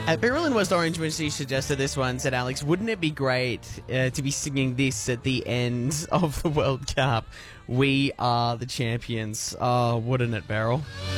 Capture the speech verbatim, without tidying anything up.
Uh, Beryl in West Orange, when she suggested this one, said, Alex, wouldn't it be great uh, to be singing this at the end of the World Cup? We are the champions. Oh, wouldn't it, Beryl?